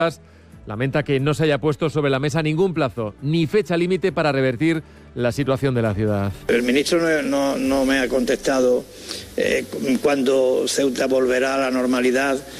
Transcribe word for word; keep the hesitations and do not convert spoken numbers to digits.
lamenta que no se haya puesto sobre la mesa ningún plazo ni fecha límite para revertir la situación de la ciudad. El ministro no, no, no me ha contestado eh, cuándo Ceuta volverá a la normalidad.